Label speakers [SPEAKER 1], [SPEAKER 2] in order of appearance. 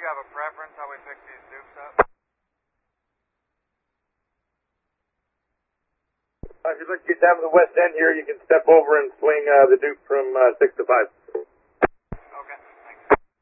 [SPEAKER 1] have a preference how we pick these dupes up?
[SPEAKER 2] If you'd like to get down to the west end here, you can step over and swing the Duke from 6 to 5.